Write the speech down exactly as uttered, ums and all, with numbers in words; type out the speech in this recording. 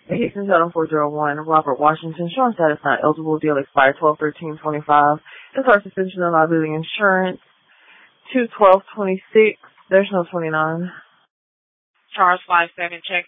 Houston Title four oh one, Robert Washington, showing status not eligible, deal expired twelve thirteen twenty-five. This our suspension of liability insurance, two twelve twenty-six. There's no twenty-nine. Charles five seven, check